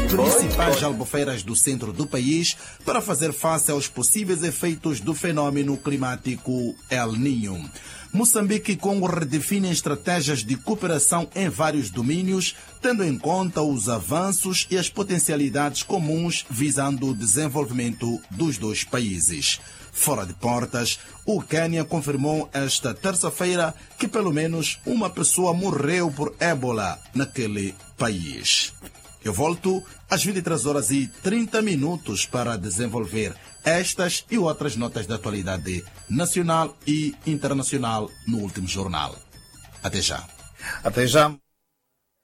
principais albufeiras do centro do país para fazer face aos possíveis efeitos do fenômeno climático El Niño. Moçambique e Congo redefinem estratégias de cooperação em vários domínios, tendo em conta os avanços e as potencialidades comuns visando o desenvolvimento dos dois países. Fora de portas, o Quênia confirmou esta terça-feira que pelo menos uma pessoa morreu por ébola naquele país. Eu volto às 23h30 para desenvolver estas e outras notas da atualidade nacional e internacional no último jornal. Até já. Até já.